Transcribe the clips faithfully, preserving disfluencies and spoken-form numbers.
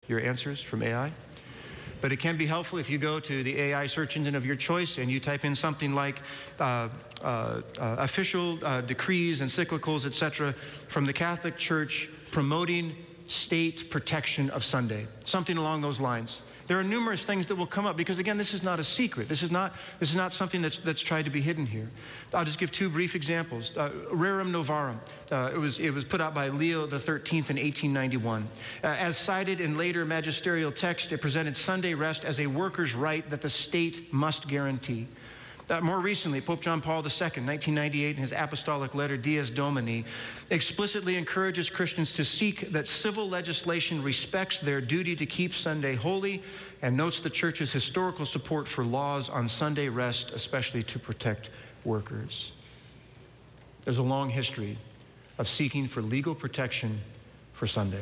your answers from A I. But it can be helpful if you go to the A I search engine of your choice and you type in something like uh, uh, uh, official uh, decrees, encyclicals, et cetera, from the Catholic Church promoting state protection of Sunday, something along those lines. There are numerous things that will come up because, again, this is not a secret. This is not, this is not something that's, that's tried to be hidden here. I'll just give two brief examples. Uh, Rerum Novarum. Uh, it, was, it was put out by Leo the thirteenth in eighteen ninety-one. Uh, as cited in later magisterial text, it presented Sunday rest as a worker's right that the state must guarantee. Uh, more recently, Pope John Paul the Second, nineteen ninety-eight, in his apostolic letter, Dies Domini, explicitly encourages Christians to seek that civil legislation respects their duty to keep Sunday holy and notes the Church's historical support for laws on Sunday rest, especially to protect workers. There's a long history of seeking for legal protection for Sunday.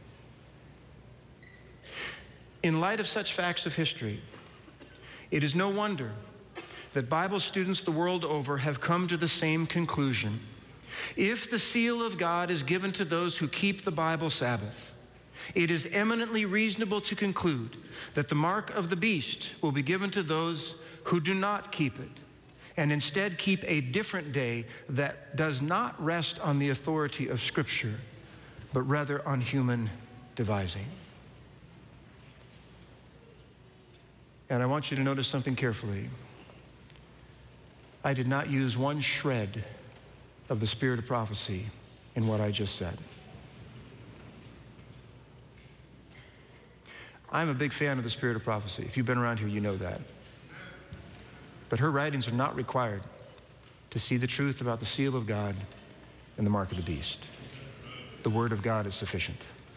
In light of such facts of history, it is no wonder that Bible students the world over have come to the same conclusion. If the seal of God is given to those who keep the Bible Sabbath, it is eminently reasonable to conclude that the mark of the beast will be given to those who do not keep it, and instead keep a different day that does not rest on the authority of Scripture, but rather on human devising. And I want you to notice something carefully. I did not use one shred of the spirit of prophecy in what I just said. I'm a big fan of the spirit of prophecy. If you've been around here, you know that. But her writings are not required to see the truth about the seal of God and the mark of the beast. The word of God is sufficient.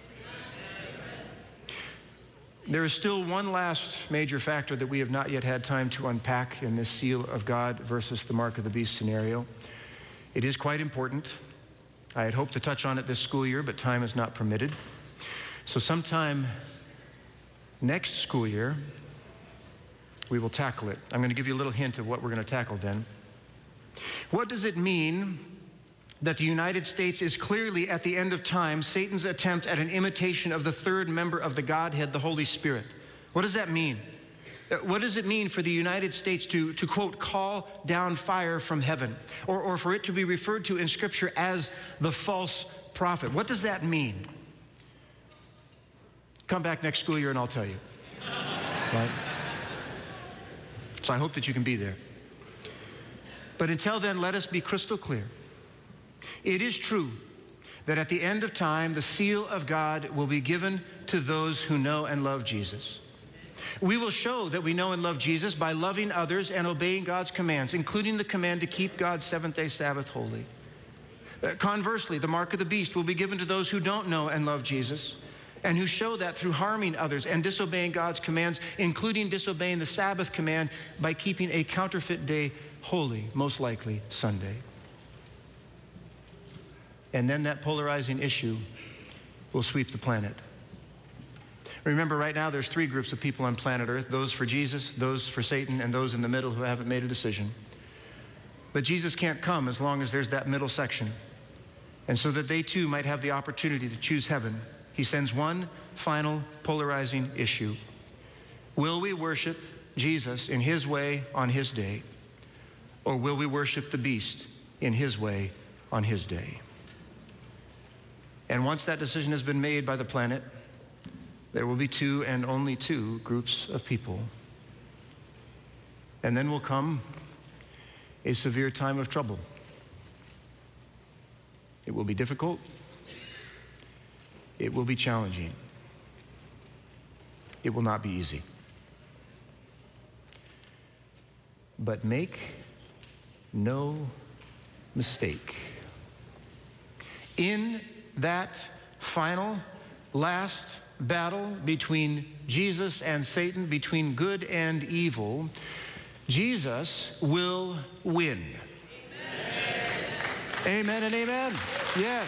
There is still one last major factor that we have not yet had time to unpack in this seal of God versus the mark of the beast scenario. It is quite important. I had hoped to touch on it this school year, but time is not permitted. So sometime next school year, we will tackle it. I'm going to give you a little hint of what we're going to tackle then. What does it mean that the United States is clearly, at the end of time, Satan's attempt at an imitation of the third member of the Godhead, the Holy Spirit? What does that mean? What does it mean for the United States to, to quote, call down fire from heaven, or, or for it to be referred to in Scripture as the false prophet? What does that mean? Come back next school year and I'll tell you. Right? So I hope that you can be there. But until then, let us be crystal clear. It is true that at the end of time, the seal of God will be given to those who know and love Jesus. We will show that we know and love Jesus by loving others and obeying God's commands, including the command to keep God's seventh-day Sabbath holy. Uh, conversely, the mark of the beast will be given to those who don't know and love Jesus and who show that through harming others and disobeying God's commands, including disobeying the Sabbath command by keeping a counterfeit day holy, most likely Sunday. And then that polarizing issue will sweep the planet. Remember, right now there's three groups of people on planet Earth: those for Jesus, those for Satan, and those in the middle who haven't made a decision. But Jesus can't come as long as there's that middle section. And so that they too might have the opportunity to choose heaven, he sends one final polarizing issue. Will we worship Jesus in his way on his day, or will we worship the beast in his way on his day? And once that decision has been made by the planet, there will be two and only two groups of people. And then will come a severe time of trouble. It will be difficult. It will be challenging. It will not be easy. But make no mistake. In that final, last battle between Jesus and Satan, between good and evil, Jesus will win. Amen, amen and amen. Yes.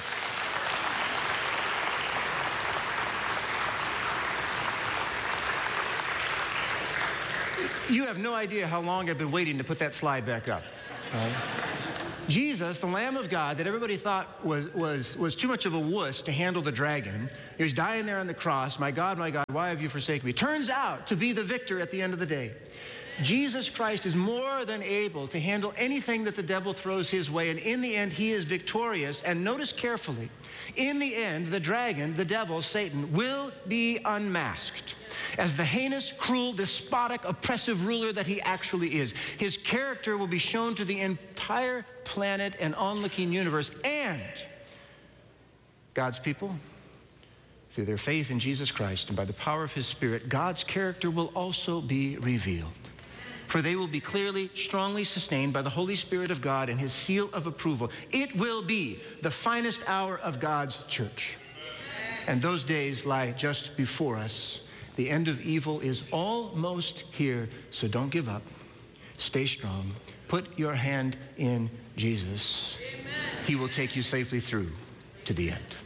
You have no idea how long I've been waiting to put that slide back up. Right? Jesus, the Lamb of God that everybody thought was, was, was too much of a wuss to handle the dragon, he was dying there on the cross, my God, my God, why have you forsaken me? Turns out to be the victor at the end of the day. Jesus Christ is more than able to handle anything that the devil throws his way, and in the end, he is victorious. And notice carefully, in the end, the dragon, the devil, Satan, will be unmasked as the heinous, cruel, despotic, oppressive ruler that he actually is. His character will be shown to the entire planet and onlooking universe, and God's people, through their faith in Jesus Christ and by the power of his Spirit, God's character will also be revealed. For they will be clearly, strongly sustained by the Holy Spirit of God and his seal of approval. It will be the finest hour of God's church. And those days lie just before us. The end of evil is almost here, so don't give up. Stay strong. Put your hand in Jesus. Amen. He will take you safely through to the end.